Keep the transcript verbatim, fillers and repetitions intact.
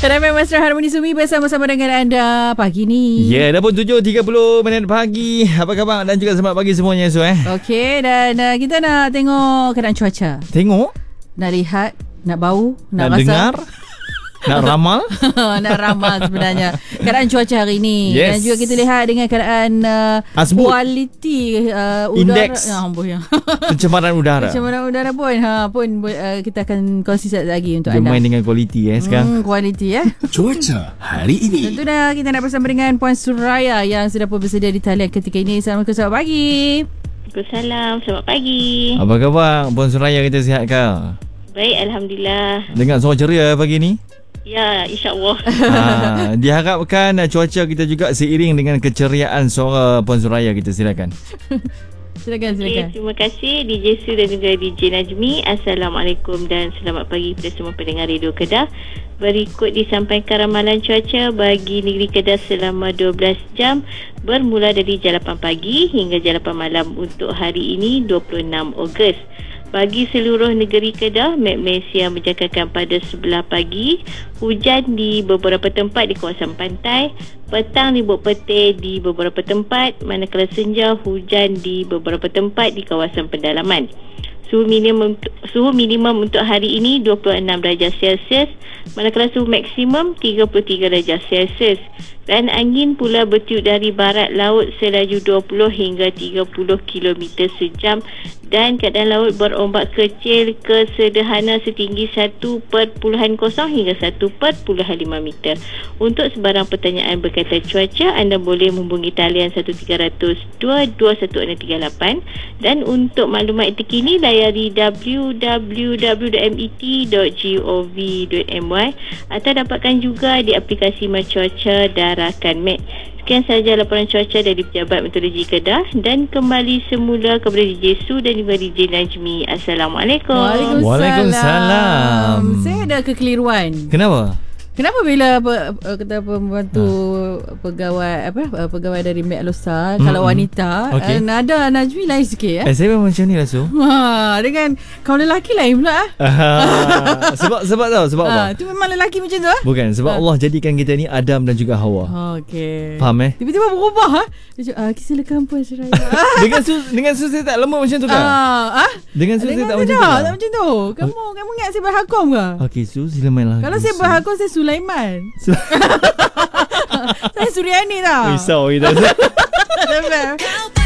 Ramai Mesra Harmoni Sumi bersama-sama dengan anda pagi ni. Ya, yeah, dah pun tujuh tiga puluh minit pagi. Apa khabar dan juga selamat pagi semuanya, so eh. Okey, dan uh, kita nak tengok keadaan cuaca. Tengok, nak lihat, nak bau, nak, nak rasa, dengar, nak ramal. nak ramal sebenarnya keadaan cuaca hari ini. Yes. Dan juga kita lihat dengan keadaan uh, kualiti uh, udara. Indeks Ya, amboi ya. pencemaran udara. Pencemaran udara pun ha pun uh, kita akan kongsi sekejap lagi untuk Dia anda. main dengan kualiti eh sekarang. Hmm, kualiti ya. Cuaca hari ini. Tentu dah kita nak bersama dengan Puan Suraya yang sudah pun bersedia di talian ketika ini. Assalamualaikum, selamat pagi. Waalaikumsalam, selamat pagi. Apa khabar Puan Suraya, kita sihat ke? Baik, Alhamdulillah. Dengar suara ceria pagi ni? Ya, insyaAllah. ha, diharapkan uh, cuaca kita juga seiring dengan keceriaan suara Puan Suraya kita. Silakan. Silakan, silakan. Okay, terima kasih D J Su dan juga D J Najmi. Assalamualaikum dan selamat pagi kepada semua pendengar Radio Kedah. Berikut disampaikan ramalan cuaca bagi negeri Kedah selama dua belas jam bermula dari jam lapan pagi hingga jam lapan malam untuk hari ini dua puluh enam Ogos. Bagi seluruh negeri Kedah, Malaysia menjangkakan pada sebelah pagi hujan di beberapa tempat di kawasan pantai, petang ribut petir di beberapa tempat, manakala senja hujan di beberapa tempat di kawasan pedalaman. Suhu minimum suhu minimum untuk hari ini dua puluh enam darjah Celsius, manakala suhu maksimum tiga puluh tiga darjah Celsius. Dan angin pula bertiup dari barat laut selaju dua puluh hingga tiga puluh kilometer sejam dan keadaan laut berombak kecil ke sederhana setinggi satu perpuluhan kosong hingga satu perpuluhan lima meter. Untuk sebarang pertanyaan berkaitan cuaca, anda boleh menghubungi talian satu tiga kosong dua dua satu enam tiga lapan dan untuk maklumat terkini layari w w w dot m e t dot gov dot m y atau dapatkan juga di aplikasi Cuaca Darakan Met. Sekian sahaja laporan cuaca dari Pejabat Meteorologi Kedah dan kembali semula kepada D J Su dan juga D J Najmi. Assalamualaikum. Waalaikumsalam. Waalaikumsalam. Saya ada kekeliruan. Kenapa? Kenapa bila apa, kata pembantu ha. pegawai apa pegawai dari Mek Losa, hmm, kalau wanita okay, nada Najmi lain sikit eh? Eh, saya memang macam ni lah, Su. Ha, dengan kaum lelaki lain pula. Ah, sebab sebab tahu sebab ha, apa? Tu memang lelaki macam tu ah? Bukan, sebab ha. Allah jadikan kita ni Adam dan juga Hawa. Okey. Faham eh? Tiba-tiba berubah ah. Ha? Silakan Puan Suraya. dengan su dengan su saya tak lembut macam tu kan? Ah, ah? Dengan su saya tak macam tu. Tak macam tu. Kamu ha. kamu ingat saya berhakom ke? Okey, Su, sila main lah. Kalau saya berhakom saya Sulaiman. Saya Suryani tau. Risau kita.